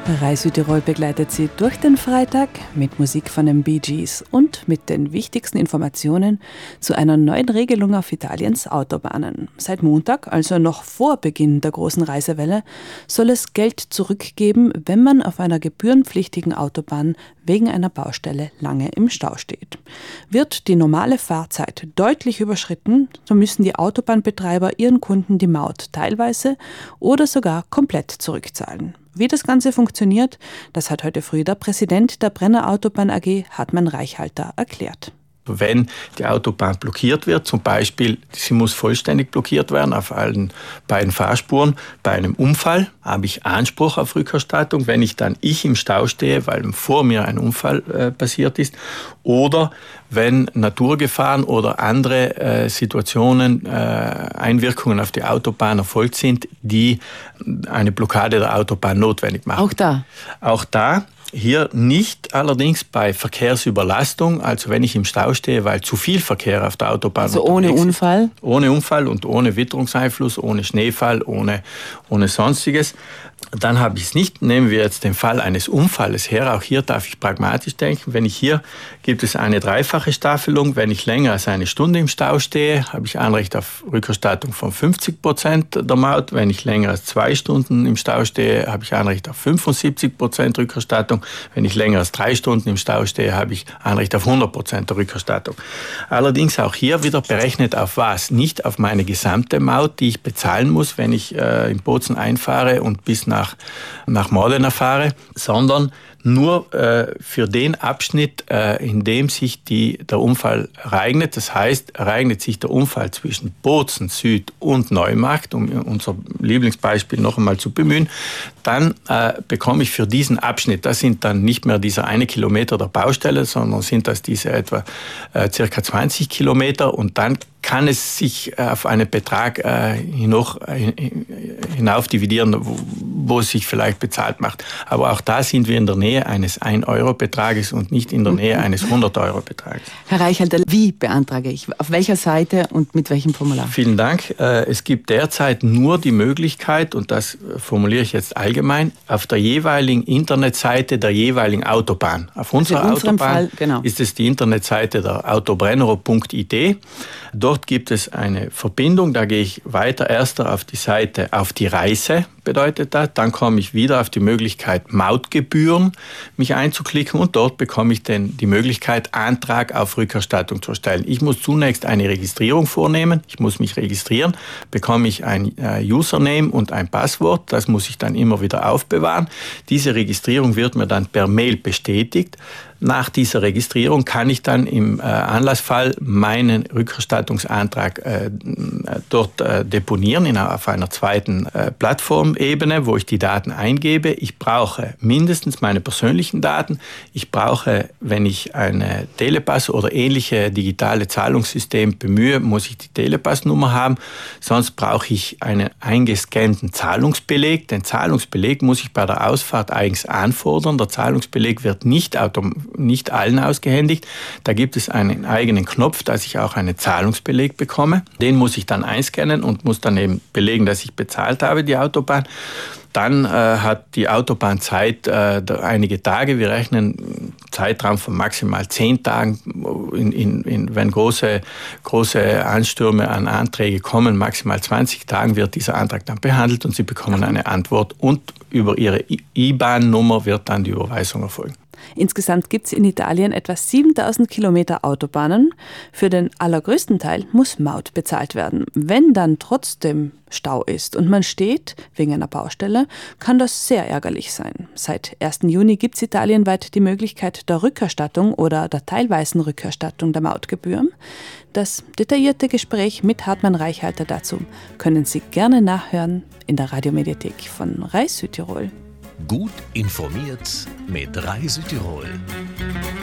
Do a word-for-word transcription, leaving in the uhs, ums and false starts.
Rai Südtirol begleitet Sie durch den Freitag mit Musik von den Bee Gees und mit den wichtigsten Informationen zu einer neuen Regelung auf Italiens Autobahnen. Seit Montag, also noch vor Beginn der großen Reisewelle, soll es Geld zurückgeben, wenn man auf einer gebührenpflichtigen Autobahn wegen einer Baustelle lange im Stau steht. Wird die normale Fahrzeit deutlich überschritten, so müssen die Autobahnbetreiber ihren Kunden die Maut teilweise oder sogar komplett zurückzahlen. Wie das Ganze funktioniert, das hat heute früh der Präsident der Brenner Autobahn A G, Hartmann Reichhalter, erklärt. Wenn die Autobahn blockiert wird, zum Beispiel, sie muss vollständig blockiert werden auf allen beiden Fahrspuren, bei einem Unfall habe ich Anspruch auf Rückerstattung, wenn ich dann ich im Stau stehe, weil vor mir ein Unfall äh, passiert ist, oder wenn Naturgefahren oder andere äh, Situationen, äh, Einwirkungen auf die Autobahn erfolgt sind, die eine Blockade der Autobahn notwendig machen. Auch da? Auch da. Hier nicht allerdings bei Verkehrsüberlastung, also wenn ich im Stau stehe, weil zu viel Verkehr auf der Autobahn also ohne Unfall? Ist. Ohne Unfall und ohne Witterungseinfluss, ohne Schneefall, ohne, ohne Sonstiges. Dann habe ich es nicht. Nehmen wir jetzt den Fall eines Unfalles her. Auch hier darf ich pragmatisch denken. Wenn ich hier, gibt es eine dreifache Staffelung. Wenn ich länger als eine Stunde im Stau stehe, habe ich Anrecht auf Rückerstattung von fünfzig Prozent der Maut. Wenn ich länger als zwei Stunden im Stau stehe, habe ich Anrecht auf fünfundsiebzig Prozent Rückerstattung. Wenn ich länger als drei Stunden im Stau stehe, habe ich Anrecht auf hundert Prozent der Rückerstattung. Allerdings auch hier wieder berechnet auf was? Nicht auf meine gesamte Maut, die ich bezahlen muss, wenn ich äh, in Bozen einfahre und bis nach, nach Modena fahre, sondern nur äh, für den Abschnitt, äh, in dem sich die, der Unfall ereignet. Das heißt, ereignet sich der Unfall zwischen Bozen Süd und Neumarkt, um unser Lieblingsbeispiel noch einmal zu bemühen, dann äh, bekomme ich für diesen Abschnitt, das sind dann nicht mehr dieser eine Kilometer der Baustelle, sondern sind das diese etwa äh, circa zwanzig Kilometer, und dann kann es sich auf einen Betrag äh, hinauf, äh, hinauf dividieren, wo, wo es sich vielleicht bezahlt macht. Aber auch da sind wir in der Nähe eines ein Euro Betrages und nicht in der Nähe eines hundert Euro Betrages. Herr Reichhalter, wie beantrage ich? Auf welcher Seite und mit welchem Formular? Vielen Dank. Es gibt derzeit nur die Möglichkeit, und das formuliere ich jetzt allgemein, auf der jeweiligen Internetseite der jeweiligen Autobahn. Auf unserer also in Autobahn Fall, genau. ist es die Internetseite der autobrennero punkt I D. Dort gibt es eine Verbindung, da gehe ich weiter erst auf die Seite auf die Reise, bedeutet das. Dann komme ich wieder auf die Möglichkeit Mautgebühren, mich einzuklicken, und dort bekomme ich dann die Möglichkeit, Antrag auf Rückerstattung zu stellen. Ich muss zunächst eine Registrierung vornehmen, ich muss mich registrieren, bekomme ich ein äh, Username und ein Passwort, das muss ich dann immer wieder aufbewahren. Diese Registrierung wird mir dann per Mail bestätigt. Nach dieser Registrierung kann ich dann im äh, Anlassfall meinen Rückerstattungsantrag äh, dort äh, deponieren in, auf einer zweiten äh, Plattformebene, wo ich die Daten eingebe. Ich brauche mindestens meine persönlichen Daten. Ich brauche, wenn ich eine Telepass oder ähnliche digitale Zahlungssystem bemühe, muss ich die Telepassnummer haben. Sonst brauche ich einen eingescannten Zahlungsbeleg. Den Zahlungsbeleg muss ich bei der Ausfahrt eigens anfordern. Der Zahlungsbeleg wird nicht automatisch nicht allen ausgehändigt. Da gibt es einen eigenen Knopf, dass ich auch einen Zahlungsbeleg bekomme. Den muss ich dann einscannen und muss dann eben belegen, dass ich bezahlt habe, die Autobahn. Dann äh, hat die Autobahn Zeit, äh, einige Tage. Wir rechnen einen Zeitraum von maximal zehn Tagen. In, in, in, wenn große, große Anstürme an Anträge kommen, maximal zwanzig Tagen wird dieser Antrag dann behandelt und Sie bekommen eine Antwort. Und über Ihre I B A N-Nummer wird dann die Überweisung erfolgen. Insgesamt gibt es in Italien etwa siebentausend Kilometer Autobahnen. Für den allergrößten Teil muss Maut bezahlt werden. Wenn dann trotzdem Stau ist und man steht wegen einer Baustelle, kann das sehr ärgerlich sein. Seit ersten Juni gibt es italienweit die Möglichkeit der Rückerstattung oder der teilweisen Rückerstattung der Mautgebühren. Das detaillierte Gespräch mit Hartmann Reichhalter dazu können Sie gerne nachhören in der Radiomediathek von Rai Südtirol. Gut informiert mit Rai Südtirol.